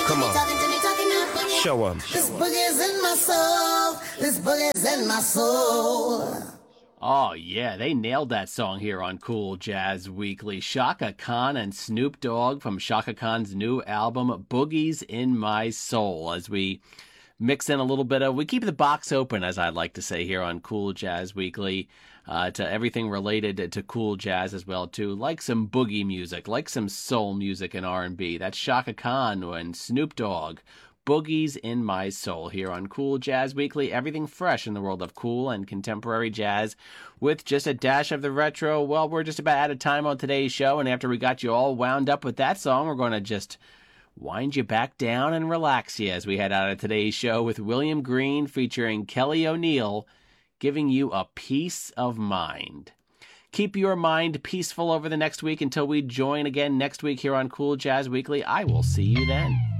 Come on. Talking to me, talking now, boogie. Show 'em. This boogie's in my soul. This boogie's in my soul. Oh, yeah, they nailed that song here on Cool Jazz Weekly. Shaka Khan and Snoop Dogg from Shaka Khan's new album, Boogie's in My Soul, as we mix in a little bit of, we keep the box open, as I like to say here on Cool Jazz Weekly, to everything related to cool jazz as well, too. Like some boogie music, like some soul music and R&B. That's Shaka Khan and Snoop Dogg. Boogie's in My Soul here on Cool Jazz Weekly. Everything fresh in the world of cool and contemporary jazz with just a dash of the retro. Well, we're just about out of time on today's show, and after we got you all wound up with that song, we're going to just wind you back down and relax you as we head out of today's show with William Green featuring Kelly O'Neill, giving you a peace of mind. Keep your mind peaceful over the next week until we join again next week here on Cool Jazz Weekly. I will see you then.